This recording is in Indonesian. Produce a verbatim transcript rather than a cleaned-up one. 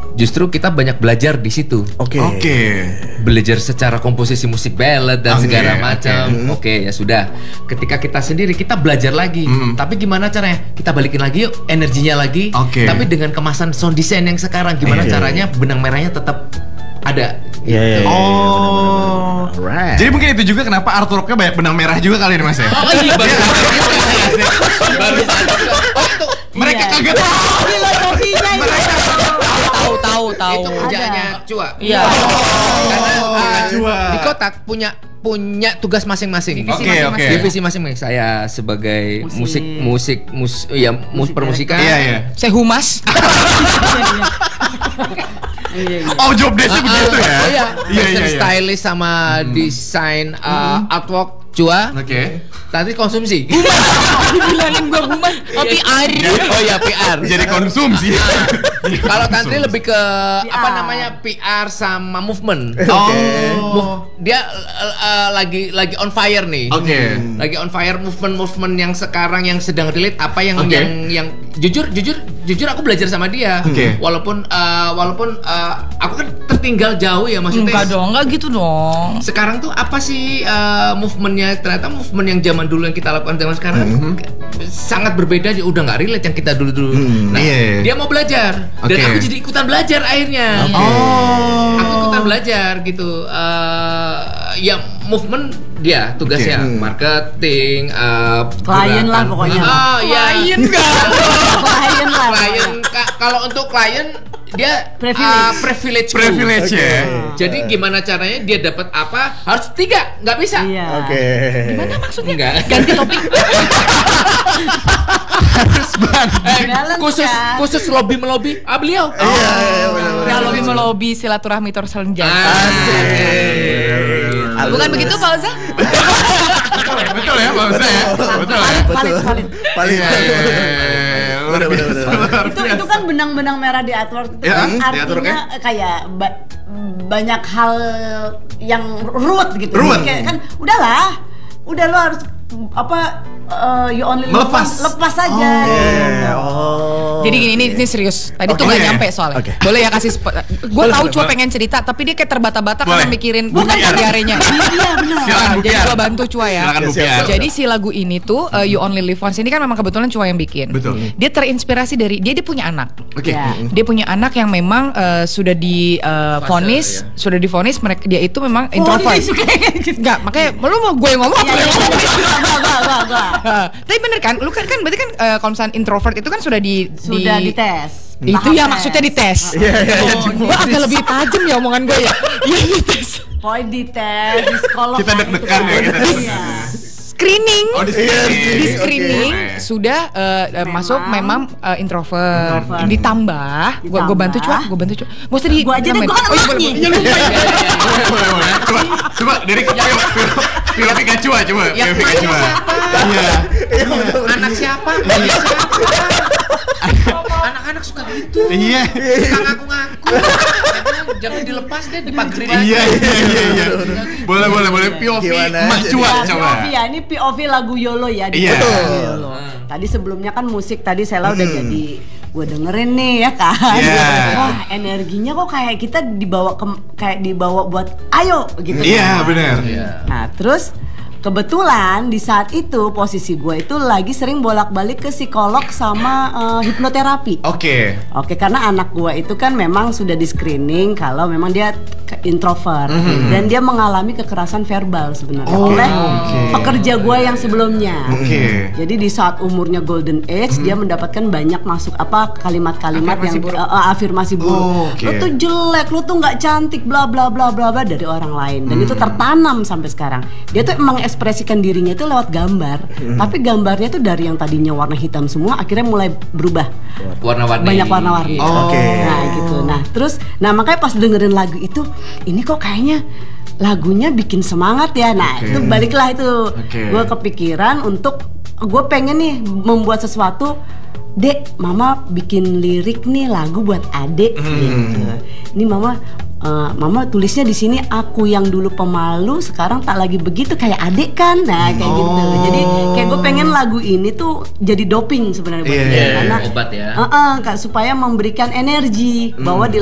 justru kita banyak belajar di situ. Oke. Oke. Okay. Belajar secara komposisi musik ballad dan Okay, segala macam. okay. Oke, okay, ya sudah. Ketika kita sendiri kita belajar lagi. Mm. Tapi gimana caranya? Kita balikin lagi yuk energinya lagi. Oke. Tapi dengan kemasan sound design yang sekarang gimana Okay. caranya benang merahnya tetap ada. Iya, iya, iya. Oh. Alright. Jadi mungkin itu juga kenapa artworknya banyak benang merah juga kali ini Mas ya. Oh iya baru baru sadar. Oh itu Mereka Iya. kaget. Filosofinya itu. Tahu tahu tahu. itu kerjaannya Cua. Iya. Karena uh, Cua. di kotak punya punya tugas masing-masing. Oke, masing-masing. oke. Divisi masing-masing. Saya sebagai musik musik mus ya mus permusikan. Iya, iya. Saya humas. Iya, iya. Oh, job desk-nya begitu ya. Oh iya, Iya, fashion iya, iya. stylist sama desain uh, artwork Cua. Oke. Tadi konsumsi. Dibilangin gua humas. Oh, P R. Oh iya P R. Jadi konsumsi. Kalau Tantri lebih ke P R. apa namanya P R sama movement. Oh. Move- dia uh, uh, lagi lagi on fire nih. Oke. Lagi on fire movement-movement yang sekarang yang sedang relate apa yang Oke. yang yang jujur jujur jujur aku belajar sama dia. Oke. Walaupun uh, walaupun uh, aku kan tertinggal jauh ya maksudnya. Enggak dong, enggak gitu dong. Sekarang tuh apa sih uh, movementnya? Ternyata movement yang zaman dulu yang kita lakukan zaman sekarang sangat berbeda. Dia udah nggak relate yang kita dulu dulu. Nah, iya. dia mau belajar dan Oke. aku jadi ikutan belajar akhirnya. Oh. Aku ikutan belajar gitu. Uh, ya movement dia tugasnya Oke. marketing, uh, Klien lah gerakan- pokoknya. Oh ya, Klien nggak? Klien lah. klien. Ka- Kalau untuk klien dia Privilege. uh, privilege. Privilege ya. Jadi gimana caranya dia dapat apa? Harus tiga, nggak bisa. Iya. Oke. Gimana maksudnya? Enggak. Ganti topik. Harus banget. Eh, Balance khusus kan? khusus lobby melobi. Ah beliau. Iya, iya, benar, benar. Ya lebih melobi silaturahmi terselenjang. Ah, Bukan begitu Pak Oza? Betul ya, betul ya, Pak Ustaz ya. Betul ya. Valid, valid. Paling Iya, iya, iya. Luar Benar, benar, biasa, benar. luar Itu biasa. itu kan benang-benang merah di artwork itu Ya, kan di artworknya. artinya kayak ba- banyak hal yang ruwet gitu. Ruwet. Kayak kan udahlah. Udah lo harus apa uh, you only live Melepas. once, lepas aja. Iya, oh. Jadi gini, ini, ini serius. Tadi tuh Oke. nggak nyampe soalnya. Oke. Boleh ya kasih spot. Gue tahu cuma pengen cerita, tapi dia kayak terbata-bata karena Boleh. mikirin Bukan, bukan diarenya. Iya benar. Silakan Bu Jadi Piar. gue bantu Cua ya. Silakan Bu Siap, Piar. siap. Jadi si lagu ini tuh uh, You Only Live Once ini kan memang kebetulan Cua yang bikin. Betul. Dia terinspirasi dari dia dia punya anak. Oke. Ya. Dia punya anak yang memang uh, sudah di uh, vonis, ya. sudah divonis mereka dia itu memang introvert. dia suka kayak gitu. Enggak, makanya lu mau gue yang ngomong Iya, apa iya, yang ngomong? iya. Gua, gua, gua, gua. Uh, Tapi bener kan, lu kan kan berarti kan uh, kalau misalnya introvert itu kan sudah di Sudah di, dites. itu Tahap ya tes. maksudnya dites. Iya, iya, iya. Oh, gua agak lebih tajam ya omongan gue ya. Iya dites. Pokoknya dites, di psikolog. Kita kan, deg-degan itu ya, kan. kita Iya. deg-degan. Screening. Oh, di Iya, sini. Di Oke. screening Oke. sudah uh, uh, masuk memang uh, introvert. Introvert. Ditambah, gua gua bantu Cua, gua bantu Cua. Gua usah di Gua aja deh, tambahin. gua kan Oh, iya, boleh, anaknya. boleh. Iya, lupa. Boleh, boleh, boleh. Coba, coba dari Pio Pikachu coba. Ya, Pio Pikachu. Iya. Anak siapa? Anak siapa? Anak-anak suka gitu. Iya. Suka ngaku-ngaku. Jangan- Jangan dilepas deh, dipagerin aja. Iya, iya, iya, iya. Boleh, boleh, boleh. P O V Gimana Mak aja Cua Ya, coba. P O V ya, ini P O V lagu YOLO ya. di Iya. lagu Betul. YOLO. Tadi sebelumnya kan musik tadi Sela udah jadi gue dengerin nih ya kan. Iya. Wah energinya kok kayak kita dibawa ke kayak dibawa buat ayo gitu. Iya, kan. benar. Nah terus kebetulan di saat itu posisi gue itu lagi sering bolak-balik ke psikolog sama eh, hipnoterapi. Oke. Oke, karena anak gue itu kan memang sudah di screening kalau memang dia ke- introvert dan dia mengalami kekerasan verbal sebenarnya Oh, oleh oke. pekerja gue yang sebelumnya. Oke. Jadi di saat umurnya golden age dia mendapatkan banyak masuk apa kalimat-kalimat Afirmasi yang buruk. eh, eh, afirmasi buruk. Oh, oke. Lu tuh jelek, lu tuh nggak cantik, bla bla bla bla bla dari orang lain dan itu tertanam sampai sekarang. Dia tuh emang ekspresikan dirinya itu lewat gambar, tapi gambarnya tuh dari yang tadinya warna hitam semua akhirnya mulai berubah Warna-warni. banyak warna-warni. Oh. Oke. Nah gitu. Nah terus, nah makanya pas dengerin lagu itu, ini kok kayaknya lagunya bikin semangat ya. Nah Oke. itu baliklah itu, Oke. gue kepikiran untuk gue pengen nih membuat sesuatu. Dek, mama bikin lirik nih lagu buat adek gitu. Ini mama, eh, mama tulisnya di sini aku yang dulu pemalu sekarang tak lagi begitu kayak adek kan. Nah kayak gitu. Jadi kayak gue pengen lagu ini tuh jadi doping sebenarnya buat Iya, dia iya, karena obat ya. eh, eh, Kak, supaya memberikan energi bahwa di